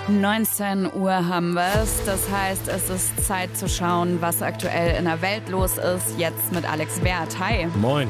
19 Uhr haben wir es. Das heißt, es ist Zeit zu schauen, was aktuell in der Welt los ist. Jetzt mit Alex Wert. Hi. Moin.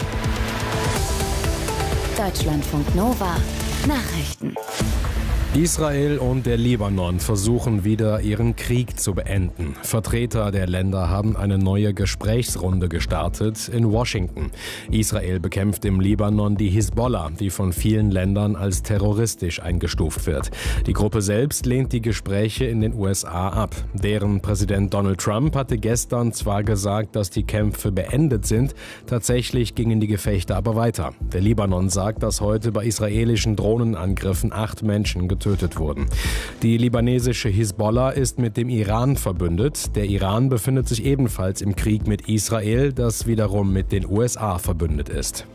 Deutschlandfunk Nova. Nachrichten. Israel und der Libanon versuchen wieder ihren Krieg zu beenden. Vertreter der Länder haben eine neue Gesprächsrunde gestartet in Washington. Israel bekämpft im Libanon die Hisbollah, die von vielen Ländern als terroristisch eingestuft wird. Die Gruppe selbst lehnt die Gespräche in den USA ab. Deren Präsident Donald Trump hatte gestern zwar gesagt, dass die Kämpfe beendet sind, tatsächlich gingen die Gefechte aber weiter. Der Libanon sagt, dass heute bei israelischen Drohnenangriffen 8 Menschen getötet wurden. Die libanesische Hisbollah ist mit dem Iran verbündet. Der Iran befindet sich ebenfalls im Krieg mit Israel, das wiederum mit den USA verbündet ist.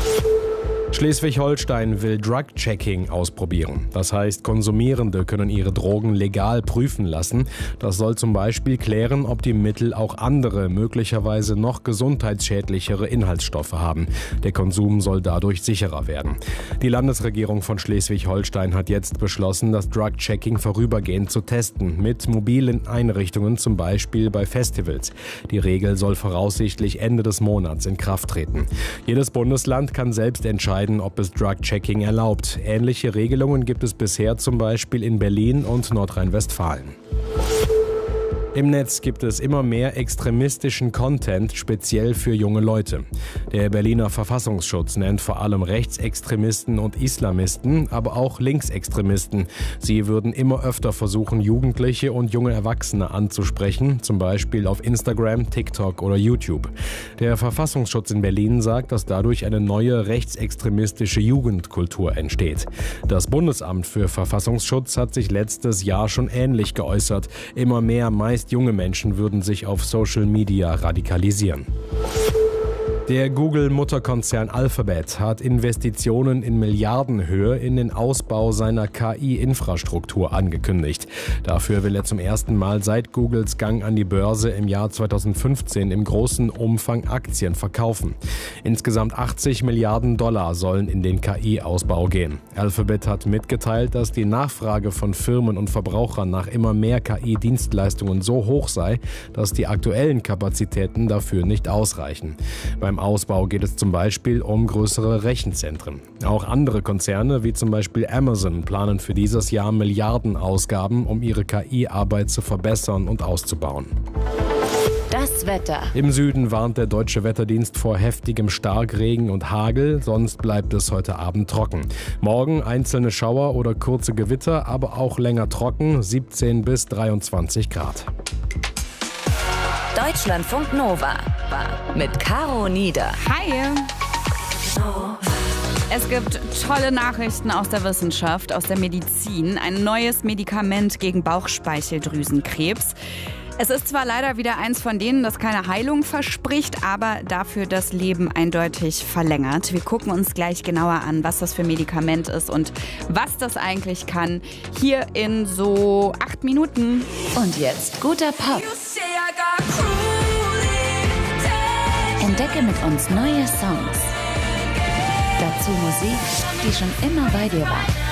Schleswig-Holstein will Drug-Checking ausprobieren. Das heißt, Konsumierende können ihre Drogen legal prüfen lassen. Das soll zum Beispiel klären, ob die Mittel auch andere, möglicherweise noch gesundheitsschädlichere Inhaltsstoffe haben. Der Konsum soll dadurch sicherer werden. Die Landesregierung von Schleswig-Holstein hat jetzt beschlossen, das Drug-Checking vorübergehend zu testen, mit mobilen Einrichtungen, zum Beispiel bei Festivals. Die Regel soll voraussichtlich Ende des Monats in Kraft treten. Jedes Bundesland kann selbst entscheiden, ob es Drug-Checking erlaubt. Ähnliche Regelungen gibt es bisher zum Beispiel in Berlin und Nordrhein-Westfalen. Im Netz gibt es immer mehr extremistischen Content, speziell für junge Leute. Der Berliner Verfassungsschutz nennt vor allem Rechtsextremisten und Islamisten, aber auch Linksextremisten. Sie würden immer öfter versuchen, Jugendliche und junge Erwachsene anzusprechen, zum Beispiel auf Instagram, TikTok oder YouTube. Der Verfassungsschutz in Berlin sagt, dass dadurch eine neue rechtsextremistische Jugendkultur entsteht. Das Bundesamt für Verfassungsschutz hat sich letztes Jahr schon ähnlich geäußert. Immer mehr meist junge Menschen würden sich auf Social Media radikalisieren. Der Google-Mutterkonzern Alphabet hat Investitionen in Milliardenhöhe in den Ausbau seiner KI-Infrastruktur angekündigt. Dafür will er zum ersten Mal seit Googles Gang an die Börse im Jahr 2015 im großen Umfang Aktien verkaufen. Insgesamt 80 Milliarden Dollar sollen in den KI-Ausbau gehen. Alphabet hat mitgeteilt, dass die Nachfrage von Firmen und Verbrauchern nach immer mehr KI-Dienstleistungen so hoch sei, dass die aktuellen Kapazitäten dafür nicht ausreichen. Beim Ausbau geht es zum Beispiel um größere Rechenzentren. Auch andere Konzerne, wie zum Beispiel Amazon, planen für dieses Jahr Milliardenausgaben, um ihre KI-Arbeit zu verbessern und auszubauen. Das Wetter. Im Süden warnt der Deutsche Wetterdienst vor heftigem Starkregen und Hagel, sonst bleibt es heute Abend trocken. Morgen einzelne Schauer oder kurze Gewitter, aber auch länger trocken, 17 bis 23 Grad. Deutschlandfunk Nova mit Caro Nieder. Hi. Es gibt tolle Nachrichten aus der Wissenschaft, aus der Medizin. Ein neues Medikament gegen Bauchspeicheldrüsenkrebs. Es ist zwar leider wieder eins von denen, das keine Heilung verspricht, aber dafür das Leben eindeutig verlängert. Wir gucken uns gleich genauer an, was das für ein Medikament ist und was das eigentlich kann. Hier in so 8 Minuten. Und jetzt guter Pop. Entdecke mit uns neue Songs. Dazu Musik, die schon immer bei dir war.